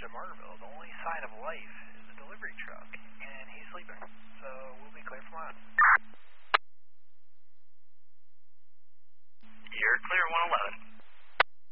to Margaretville. The only sign of life is a delivery truck.